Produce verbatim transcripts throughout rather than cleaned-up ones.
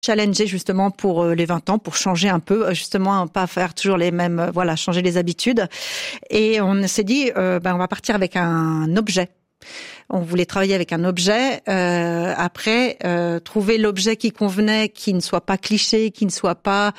challenger justement pour les vingt ans, pour changer un peu, justement pas faire toujours les mêmes, voilà, changer les habitudes. Et on s'est dit, euh, ben on va partir avec un objet. On voulait travailler avec un objet. Euh, après, euh, trouver l'objet qui convenait, qui ne soit pas cliché, qui ne soit pas,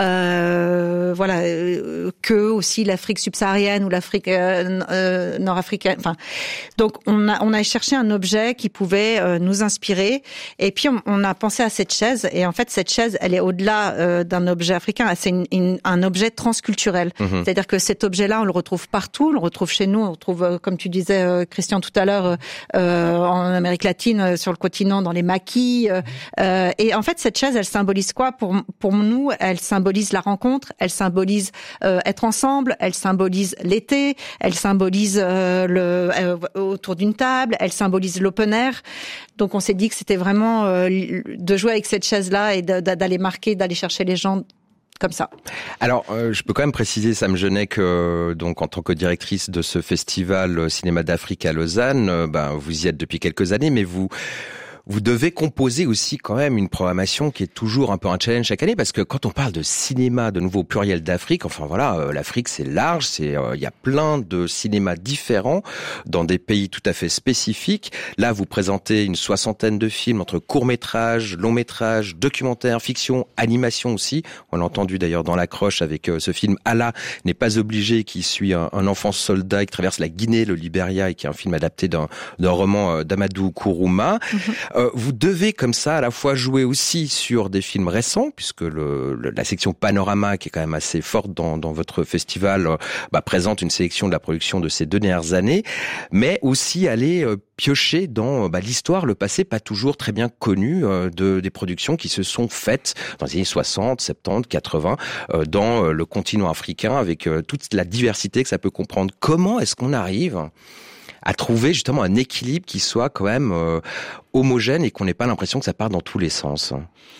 euh, voilà, euh, que aussi l'Afrique subsaharienne ou l'Afrique euh, euh, nord-africaine. Enfin, donc on a on a cherché un objet qui pouvait euh, nous inspirer. Et puis on, on a pensé à cette chaise. Et en fait, cette chaise, elle est au-delà euh, d'un objet africain. C'est une, une, un objet transculturel. Mmh. C'est-à-dire que cet objet-là, on le retrouve partout. On le retrouve chez nous. On le retrouve, euh, comme tu disais, euh, Christian, tout à l'heure. Euh, Euh, en Amérique latine, euh, sur le continent, dans les maquis. Euh, euh, et en fait, cette chaise, elle symbolise quoi pour pour nous? Elle symbolise la rencontre, elle symbolise euh, être ensemble, elle symbolise l'été, elle symbolise euh, le euh, autour d'une table, elle symbolise l'open air. Donc, on s'est dit que c'était vraiment euh, de jouer avec cette chaise-là et de, d'aller marquer, d'aller chercher les gens. Comme ça. Alors, euh, je peux quand même préciser, Sam Genet, que donc en tant que directrice de ce festival Cinéma d'Afrique à Lausanne, euh, ben vous y êtes depuis quelques années, mais vous vous devez composer aussi quand même une programmation qui est toujours un peu un challenge chaque année, parce que quand on parle de cinéma, de nouveau au pluriel d'Afrique, enfin voilà, euh, l'Afrique c'est large, c'est euh, il y a plein de cinémas différents dans des pays tout à fait spécifiques. Là, vous présentez une soixantaine de films entre courts-métrages, longs-métrages, documentaires, fiction, animation aussi. On l'a entendu d'ailleurs dans l'accroche avec euh, ce film Allah n'est pas obligé, qui suit un, un enfant soldat qui traverse la Guinée, le Libéria, et qui est un film adapté d'un, d'un roman euh, d'Amadou Kourouma. Mm-hmm. Euh, vous devez comme ça à la fois jouer aussi sur des films récents, puisque le, le, la section Panorama, qui est quand même assez forte dans, dans votre festival, euh, bah, présente une sélection de la production de ces deux dernières années, mais aussi aller euh, piocher dans bah, l'histoire, le passé pas toujours très bien connu euh, de, des productions qui se sont faites dans les années soixante, soixante-dix, quatre-vingts, euh, dans euh, le continent africain, avec euh, toute la diversité que ça peut comprendre. Comment est-ce qu'on arrive à trouver justement un équilibre qui soit quand même euh, homogène et qu'on n'ait pas l'impression que ça part dans tous les sens?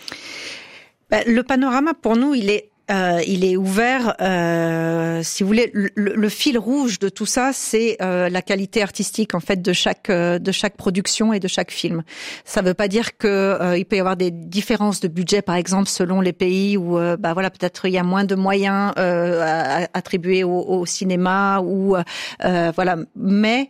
Ben, le panorama, pour nous, il est Euh, il est ouvert, euh, si vous voulez, le, le fil rouge de tout ça, c'est euh, la qualité artistique en fait de chaque euh, de chaque production et de chaque film. Ça veut pas dire que euh, il peut y avoir des différences de budget, par exemple, selon les pays où, euh, bah voilà, peut-être il y a moins de moyens euh, à, à attribuer au, au cinéma ou euh, voilà. Mais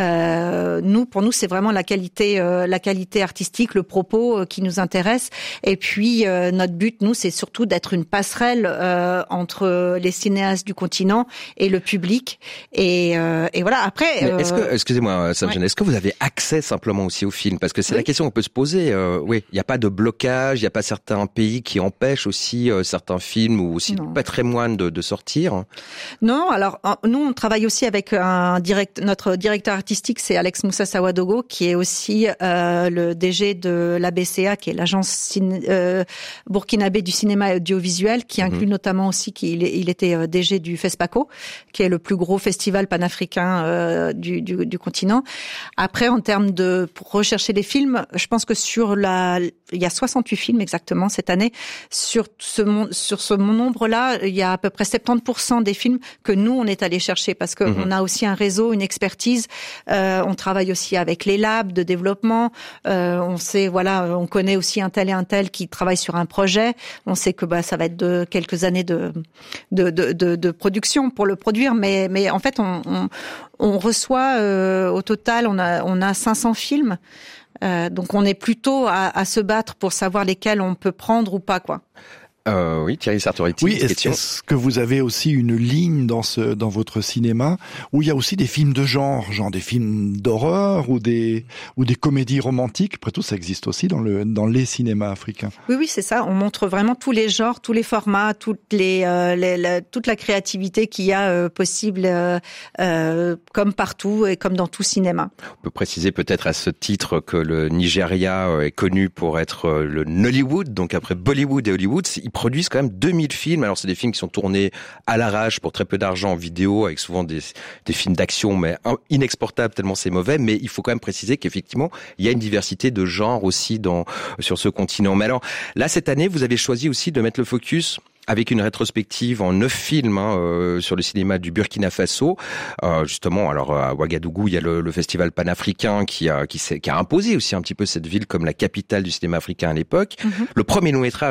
euh, nous, pour nous, c'est vraiment la qualité, euh, la qualité artistique, le propos euh, qui nous intéresse. Et puis euh, notre but, nous, c'est surtout d'être une passerelle Euh, entre les cinéastes du continent et le public, et, euh, et voilà. Après, euh... est-ce que, excusez-moi, Sam Genet, ouais. Est-ce que vous avez accès simplement aussi au film? Parce que c'est oui. La question qu'on peut se poser. Euh, oui, il n'y a pas de blocage, il n'y a pas certains pays qui empêchent aussi euh, certains films ou aussi non. patrimoine de, de sortir. Non, alors nous on travaille aussi avec un direct, notre directeur artistique, c'est Alex Moussa Sawadogo, qui est aussi euh, le D G de l'A B C A, qui est l'agence ciné, euh, burkinabé du cinéma et audiovisuel, qui inclut notamment aussi qu'il il était D G du FESPACO, qui est le plus gros festival panafricain euh, du, du, du continent. Après, en termes de pour rechercher les films, je pense que sur la, il y a soixante-huit films exactement cette année. Sur ce sur ce nombre-là, il y a à peu près soixante-dix pour cent des films que nous on est allé chercher, parce que mm-hmm. on a aussi un réseau, une expertise. Euh, on travaille aussi avec les labs de développement. Euh, on sait, voilà, on connaît aussi un tel et un tel qui travaille sur un projet. On sait que bah ça va être de quelques années de, de, de, de, de production pour le produire, mais, mais en fait, on, on, on reçoit, euh, au total, on a, on a cinq cents films, euh, donc on est plutôt à, à se battre pour savoir lesquels on peut prendre ou pas, quoi. Euh, oui, Thierry Sartoretti. Oui, est-ce, est-ce que vous avez aussi une ligne dans ce dans votre cinéma où il y a aussi des films de genre, genre des films d'horreur ou des ou des comédies romantiques? Après tout, ça existe aussi dans le dans les cinémas africains. Oui, oui, c'est ça. On montre vraiment tous les genres, tous les formats, toutes les, euh, les la, toute la créativité qu'il y a euh, possible, euh, euh, comme partout et comme dans tout cinéma. On peut préciser peut-être à ce titre que le Nigeria est connu pour être le Nollywood, donc après Bollywood et Hollywood. Ils produisent quand même deux mille films. Alors c'est des films qui sont tournés à l'arrache pour très peu d'argent en vidéo, avec souvent des, des films d'action mais inexportables tellement c'est mauvais. Mais il faut quand même préciser qu'effectivement il y a une diversité de genres aussi dans sur ce continent. Mais alors là cette année vous avez choisi aussi de mettre le focus avec une rétrospective en neuf films hein, euh, sur le cinéma du Burkina Faso. Euh, justement, alors à Ouagadougou, il y a le, le festival panafricain qui a, qui, qui a imposé aussi un petit peu cette ville comme la capitale du cinéma africain à l'époque. Mm-hmm. Le premier long métrage